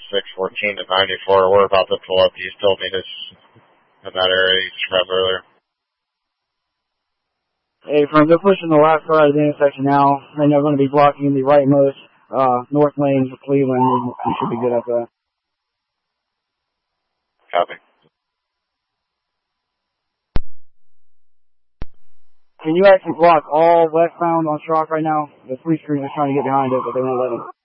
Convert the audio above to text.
614 to 94. We're about to pull up. He's told me this in that area you described earlier. Hey, from they're pushing the left side of the intersection now, and they're going to be blocking the rightmost north lane of Cleveland. We should be good up there. Copy. Can you actually block all westbound on Schrock right now? The police crew is trying to get behind it, but they won't let them.